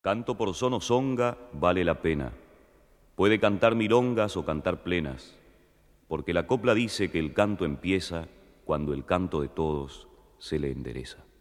Canto por son o songa vale la pena. Puede cantar milongas o cantar plenas, porque la copla dice que el canto empieza cuando el canto de todos se le endereza.